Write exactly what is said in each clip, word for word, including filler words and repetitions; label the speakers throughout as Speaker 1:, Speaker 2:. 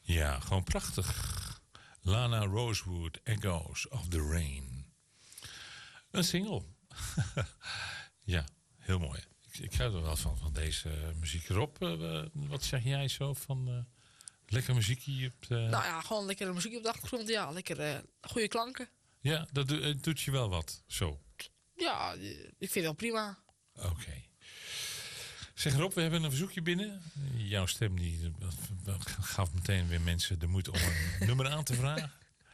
Speaker 1: Ja, gewoon prachtig. Lana Rosewood, Echoes of the Rain. Een single. Ja, heel mooi. Ik, ik hou er wel van, van deze muziek. Rob, uh, wat zeg jij zo van uh, lekker muziekje? Op de...
Speaker 2: Nou ja, gewoon lekkere muziek op de achtergrond. Ja, lekker uh, goede klanken.
Speaker 1: Ja, dat do- doet je wel wat, zo.
Speaker 2: Ja, ik vind het wel prima.
Speaker 1: Oké. Okay. Zeg Rob, we hebben een verzoekje binnen. Jouw stem die gaf meteen weer mensen de moed om een nummer aan te vragen.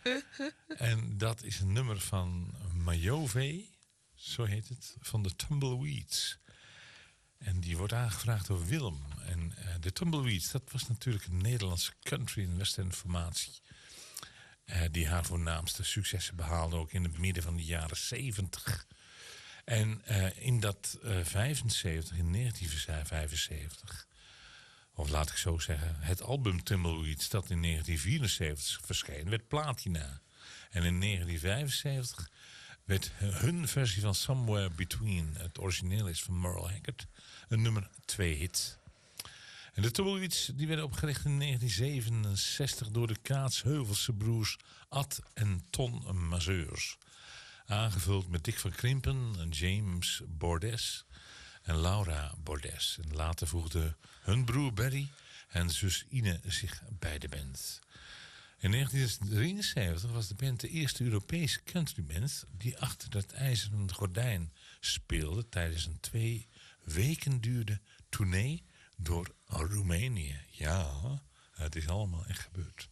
Speaker 1: En dat is een nummer van Majove, zo heet het, van de Tumbleweeds. En die wordt aangevraagd door Willem. En uh, de Tumbleweeds, dat was natuurlijk een Nederlandse country- en western formatie. Uh, die haar voornaamste successen behaalde, ook in het midden van de jaren zeventig. En uh, in dat uh, vijfenzeventig, in negentien vijfenzeventig, of laat ik zo zeggen, het album Tumbleweeds dat in negentien vierenzeventig verscheen, werd platina. En in negentien vijfenzeventig werd hun versie van Somewhere Between, het origineel is van Merle Haggard, een nummer twee hit. En de Tumbleweeds die werden opgericht in negentien zevenenzestig door de Kaatsheuvelsse broers Ad en Ton Mazeurs. Aangevuld met Dick van Krimpen, James Bordes en Laura Bordes. En later voegden hun broer Barry en zus Ine zich bij de band. In negentien drieënzeventig was de band de eerste Europese countryband die achter dat ijzeren gordijn speelde tijdens een twee weken duurde tournee door Roemenië. Ja, het is allemaal echt gebeurd.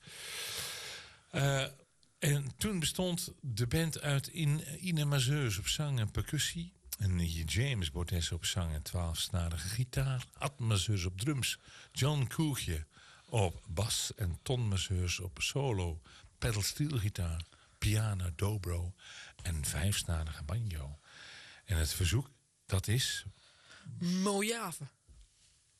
Speaker 1: Uh, En toen bestond de band uit Ine Mazeurs op zang en percussie. En James Bordes op zang en twaalfsnarige gitaar. Ad Mazeurs op drums. John Koegje op bas. En Ton Mazeurs op solo. Pedalsteelgitaar, piano, dobro en vijfsnarige banjo. En het verzoek, dat is...
Speaker 2: Mojave.